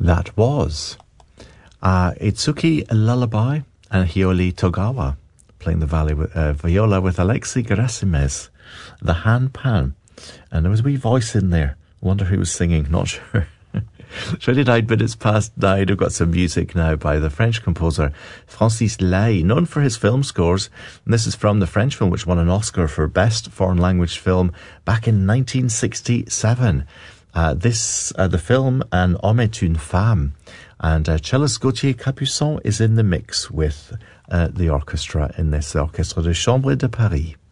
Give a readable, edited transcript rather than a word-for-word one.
That was Itsuki Lullaby and Hiyori Togawa playing the viola with Alexei Gerasimes, the handpan. And there was a wee voice in there. Wonder who was singing, not sure. 29 minutes past 9. We've got some music now by the French composer Francis Lai, known for his film scores. And this is from the French film which won an Oscar for Best Foreign Language Film back in 1967. The film Un homme est une femme. And cellist Gauthier Capuçon is in the mix with the orchestra in this Orchestre de Chambre de Paris.